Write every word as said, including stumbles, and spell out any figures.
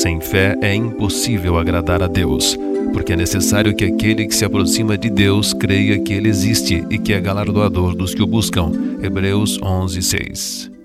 Sem fé é impossível agradar a Deus, porque é necessário que aquele que se aproxima de Deus creia que Ele existe e que é galardoador dos que o buscam. Hebreus onze, seis.